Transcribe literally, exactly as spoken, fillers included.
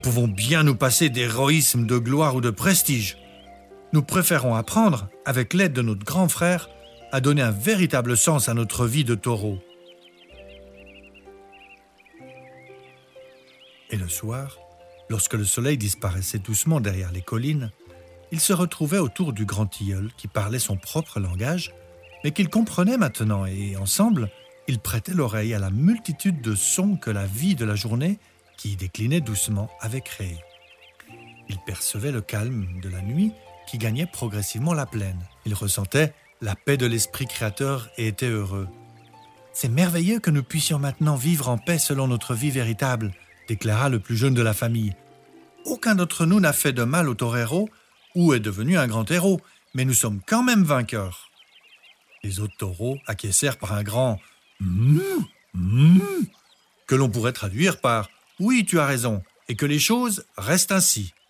pouvons bien nous passer d'héroïsme, de gloire ou de prestige. Nous préférons apprendre, avec l'aide de notre grand frère, à donner un véritable sens à notre vie de taureau. Et le soir, lorsque le soleil disparaissait doucement derrière les collines, ils se retrouvaient autour du grand tilleul qui parlait son propre langage, mais qu'ils comprenaient maintenant et, ensemble, ils prêtaient l'oreille à la multitude de sons que la vie de la journée, qui déclinait doucement, avait créés. Ils percevaient le calme de la nuit qui gagnait progressivement la plaine. Ils ressentaient la paix de l'esprit créateur et étaient heureux. « C'est merveilleux que nous puissions maintenant vivre en paix selon notre vie véritable », déclara le plus jeune de la famille. « Aucun d'entre nous n'a fait de mal au torero ou est devenu un grand héros, mais nous sommes quand même vainqueurs. » Les autres taureaux acquiescèrent par un grand « Mmm, mmm » que l'on pourrait traduire par « Oui, tu as raison » et que les choses restent ainsi.